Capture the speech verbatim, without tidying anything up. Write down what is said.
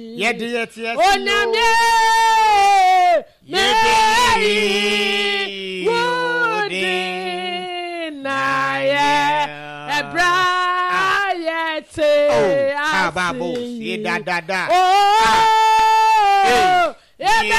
Yedi yeti yeti. Onyame. Yedi. Woody. Naye. Ebra. Yete. Oh, kababo. Ye da da da. Oh. Ebe.